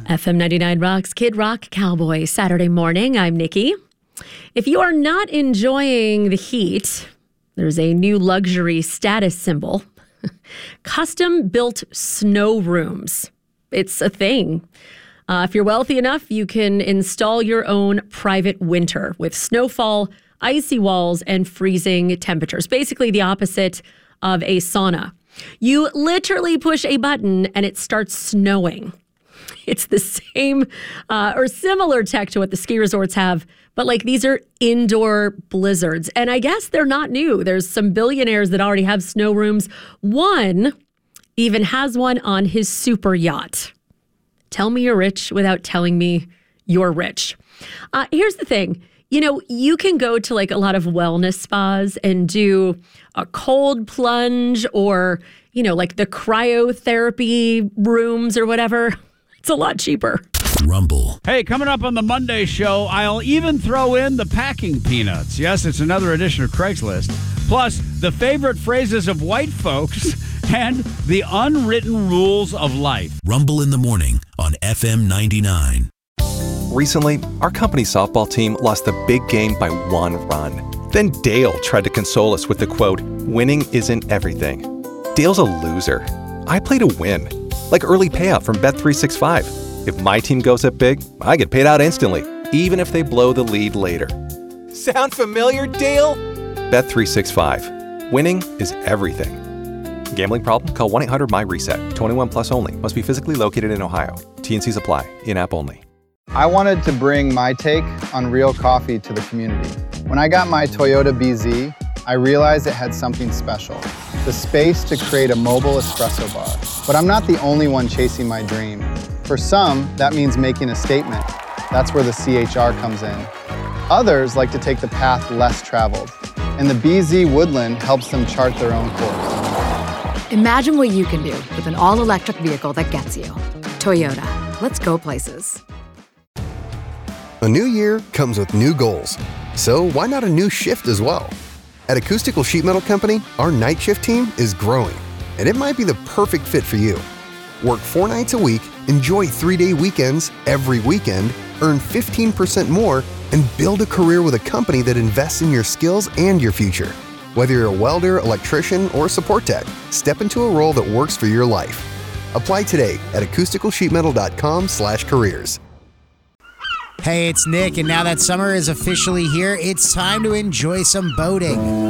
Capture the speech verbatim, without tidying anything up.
F M ninety-nine Rocks Kid Rock Cowboy Saturday morning. I'm Nikki. If you are not enjoying the heat, there's a new luxury status symbol. Custom-built snow rooms. It's a thing. Uh, if you're wealthy enough, you can install your own private winter with snowfall, icy walls, and freezing temperatures. Basically the opposite of a sauna. You literally push a button and it starts snowing. It's the same uh, or similar tech to what the ski resorts have, but like these are indoor blizzards. And I guess they're not new. There's some billionaires that already have snow rooms. One even has one on his super yacht. Tell me you're rich without telling me you're rich. Uh, here's the thing. You know, you can go to like a lot of wellness spas and do a cold plunge or, you know, like the cryotherapy rooms or whatever. It's a lot cheaper. Rumble. Hey, coming up on the Monday show, I'll even throw in the packing peanuts. Yes, it's another edition of Craigslist. Plus, the favorite phrases of white folks and the unwritten rules of life. Rumble in the morning on F M ninety-nine. Recently, our company softball team lost the big game by one run. Then Dale tried to console us with the quote, "Winning isn't everything." Dale's a loser. I play to win. Like early payout from Bet three sixty-five. If my team goes up big, I get paid out instantly, even if they blow the lead later. Sound familiar, Dale? Bet three sixty-five. Winning is everything. Gambling problem? Call one eight hundred my reset. twenty-one plus only. Must be physically located in Ohio. T and C's apply. In-app only. I wanted to bring my take on real coffee to the community. When I got my Toyota B Z, I realized it had something special. The space to create a mobile espresso bar. But I'm not the only one chasing my dream. For some, that means making a statement. That's where the C H R comes in. Others like to take the path less traveled. And the B Z Woodland helps them chart their own course. Imagine what you can do with an all-electric vehicle that gets you. Toyota. Let's go places. A new year comes with new goals. So why not a new shift as well? At Acoustical Sheet Metal Company, our night shift team is growing, and it might be the perfect fit for you. Work four nights a week, enjoy three-day weekends every weekend, earn fifteen percent more, and build a career with a company that invests in your skills and your future. Whether you're a welder, electrician, or support tech, step into a role that works for your life. Apply today at acoustical sheet metal dot com slash careers. Hey, it's Nick, and now that summer is officially here, it's time to enjoy some boating.